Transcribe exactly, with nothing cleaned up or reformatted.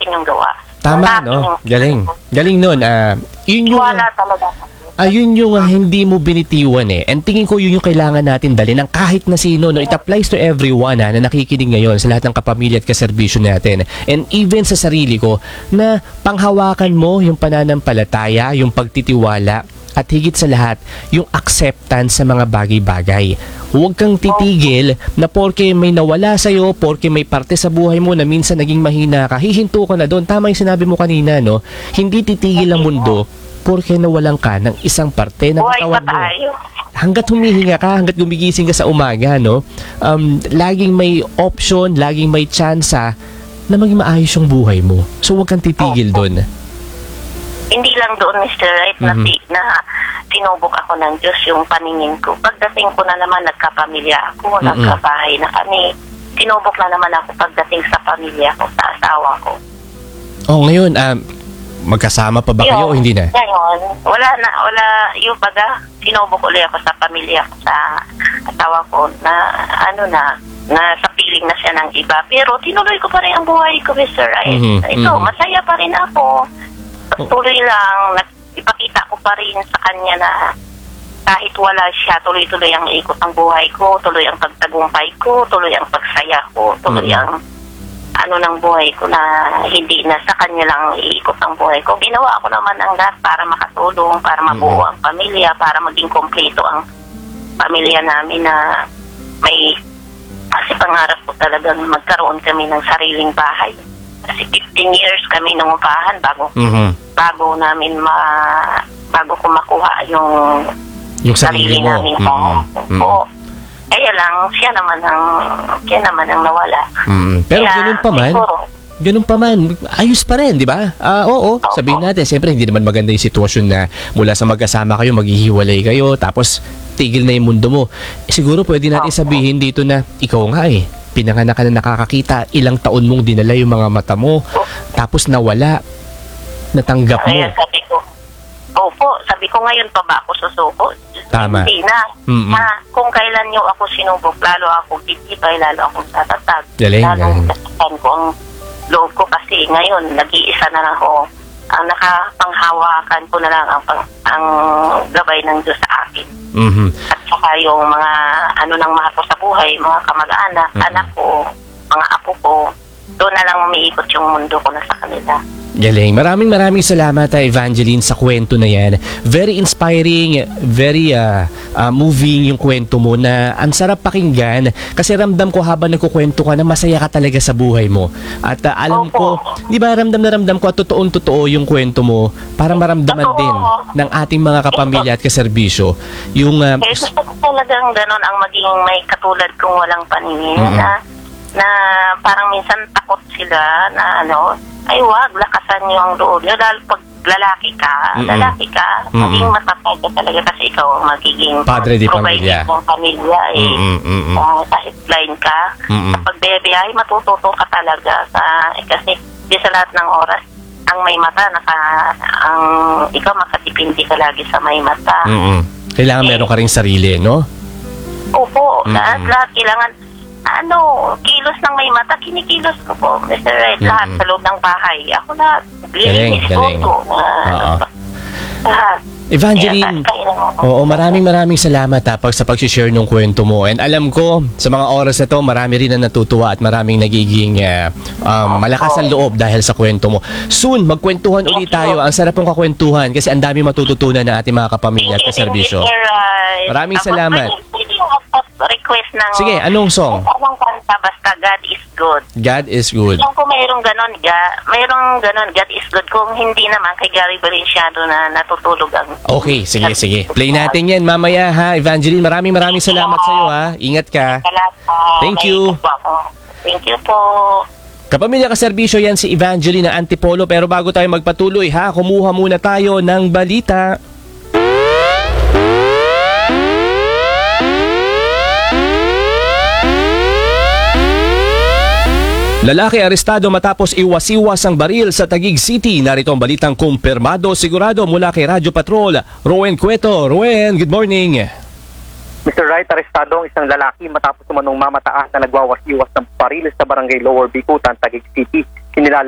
akin yung gawa. Tama, Sa akin no? yung- Galing. Galing nun. Ah, yun yung, Wala talaga. ayun yung ah, hindi mo binitiwan eh. And tingin ko yun yung kailangan natin dalhin ng kahit na sino. No? It applies to everyone ah, na nakikinig ngayon sa lahat ng kapamilya at kaserbisyo natin. And even sa sarili ko na panghawakan mo yung pananampalataya, yung pagtitiwala, at higit sa lahat, yung acceptance sa mga bagay-bagay. Huwag kang titigil na porke may nawala sa'yo, porke may parte sa buhay mo na minsan naging mahina ka, hihinto ka na doon. Tama yung sinabi mo kanina, no? Hindi titigil ang mundo porke nawalan ka ng isang parte ng Buhay katawan pa mo. tayo. Hanggat humihinga ka, hanggat gumigising ka sa umaga, no? Um, laging may option, laging may tsansa na maging maayos yung buhay mo. So huwag kang titigil doon. Hindi lang doon, Mister Right, na, Mhm. ti- na tinubok ako ng Diyos yung paningin ko. Pagdating ko na naman, nagkapamilya ako, Mhm. nagkabahay na kami. Tinubok na naman ako pagdating sa pamilya ko, sa asawa ko. Oh, ngayon, um, magkasama pa ba kayo o hindi na? Ngayon, wala na, wala, yung baga, tinubok ulit ako sa pamilya ko, sa asawa ko, na ano na, na sa piling na siya ng iba. Pero tinuloy ko pa rin ang buhay ko, Mister Right. Mhm, Ito, mhm. masaya pa rin ako. Tuloy lang, ipakita ko pa rin sa kanya na kahit wala siya, tuloy-tuloy ang ikot ang buhay ko, tuloy ang pagtagumpay ko, tuloy ang pagsaya ko, tuloy Mhm. ang ano ng buhay ko na hindi na sa kanya lang iikot ang buhay ko. Ginawa ko naman ang lahat para makatulong, para mabuo ang pamilya, para maging kompleto ang pamilya namin na may, kasi pangarap ko talagang magkaroon kami ng sariling bahay. Kasi fifteen years kami nangupahan bago Mhm. bago namin ma bago ko makuha yung Yung sarili mo. namin. Mhm. Mhm. Oo. Kaya lang, siya naman ang siya naman ang nawala. Mhm. Pero Kaya, ganun pa man, siguro, ganun pa man, ayos pa rin, di ba? Ah, oo, sabihin natin, siyempre hindi naman maganda yung sitwasyon na mula sa magkasama kayo, maghihiwalay kayo, tapos tigil na yung mundo mo. Eh, siguro pwede natin sabihin dito na ikaw nga eh, pinanganak ka na nakakakita, ilang taon mong dinala yung mga mata mo, tapos nawala, natanggap mo. kaya sabi ko, opo, sabi ko ngayon pa ba ako susuko? Tama. Hindi na. Mm-mm. Na kung kailan niyo ako sinubok, lalo ako titibay, lalo akong tatatag. Galing, lalo galing. tatatag ko ang loob ko kasi ngayon, nag-iisa na lang ako. Ang nakapanghawakan ko na lang ang, pang, ang gabay ng Diyos sa akin. Mhm. At saka yung mga ano nang mahal ko sa buhay, mga kamag-anak, Mm-mm. anak ko, mga apo ko, doon na lang umiikot yung mundo ko na sa kanila. Galing. Maraming maraming salamat, ah, Evangeline, sa kwento na yan. Very inspiring, very uh, uh, moving yung kwento mo na ang sarap pakinggan kasi ramdam ko habang nagkukwento ka na masaya ka talaga sa buhay mo. At uh, alam ko, di ba ramdam na ramdam ko at totoong-totoo yung kwento mo para maramdaman Totoo. din ng ating mga kapamilya at kaserbisyo. Yung, uh, Kaya gusto ko talagang ganon ang maging may katulad kong walang paningin Mm-mm. na, na parang minsan takot sila na ano, ay wag, lakasan niyo ang loob niyo dahil pag lalaki ka, Mm-mm. lalaki ka, Mm-mm. maging matatag ka talaga kasi ikaw ang magiging Padre di pamilya. provider ng pamilya eh. Mm-mm, mm-mm. Ah, kahit blind ka, Mm-mm. kapag bebeyahe, matututo ka talaga sa, eh, kasi di sa lahat ng oras, ang may mata, naka, ang, ikaw makatipindi ka lagi sa may mata. Mm-mm. Kailangan meron ka ring sarili, no? Opo, Mm-mm. lahat, lahat, kailangan, ano, kilos ng may mata, kinikilos ko po, Mister Red, lahat Mm-mm. sa loob ng bahay. Ako lahat, Galing, linis galing. ko, Oo. lahat. Evangeline, Kaya, kailangan ko. oo, maraming maraming salamat ha, pag sa pag-share ng kwento mo. And alam ko, sa mga oras na to, marami rin na natutuwa at maraming nagiging uh, um, malakas ang loob dahil sa kwento mo. Soon, magkwentuhan ulit tayo. Ang sarap pong kakwentuhan kasi ang dami matututunan na ating mga kapamilya at kaserbisyo. Mister Red. Maraming Tapos, salamat. pwede yung request ng... Sige, anong song? Anong kanta, basta God is good. God is good. Kung mayroong ganon, ga, mayroong ganon, God is good. Kung hindi naman, kay Gary Valenciano na natutulog ang... Okay, sige, sige. Play natin yan mamaya ha, Evangeline. Maraming maraming salamat sa iyo ha. Ingat ka. Salamat po. Thank May you. ikot po ako. Thank you po. Kapamilya kaserbisyo yan si Evangeline na Antipolo. Pero bago tayo magpatuloy ha, kumuha muna tayo ng balita. Lalaki arestado matapos iwas-iwas ang baril sa Taguig City. Narito ang balitang kumpirmado sigurado mula kay Radyo Patrol. Rowen Cueto. Rowen, good morning. Mister Wright, arestado ang isang lalaki matapos umanong mamataas na nagwawas-iwas ng baril sa barangay Lower Bikutan, Taguig City. Kinilala